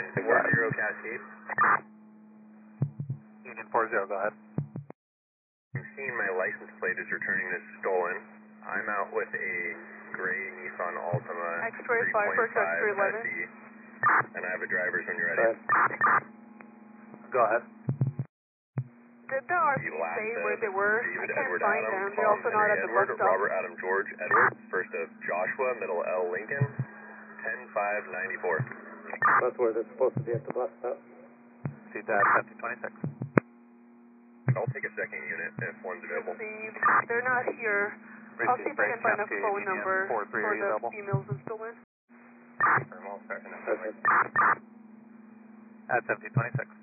40 Cascade. Union 40, go ahead. I'm seeing my license plate is returning as stolen. I'm out with a gray Nissan Altima X-ray 5 for X-ray 11. SE, and I have a driver's when you're ready. Go ahead. Did the RP say where they were? I can't find them. They're also not at the bus stop. Robert Adam George Edward, first of Joshua, middle L Lincoln, 10594. That's where they're supposed to be at the bus stop. See that 1726. I'll take a second unit if one's available. See, they're not here. I'll see if I can find a phone number for the females in Stillman. At 1726.